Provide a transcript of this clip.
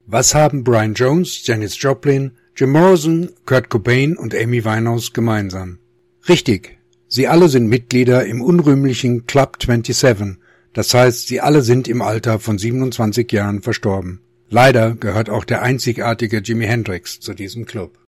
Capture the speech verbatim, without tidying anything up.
Was haben Brian Jones, Janis Joplin, Jim Morrison, Kurt Cobain und Amy Winehouse gemeinsam? Richtig, sie alle sind Mitglieder im unrühmlichen Club siebenundzwanzig, das heißt, sie alle sind im Alter von siebenundzwanzig Jahren verstorben. Leider gehört auch der einzigartige Jimi Hendrix zu diesem Club.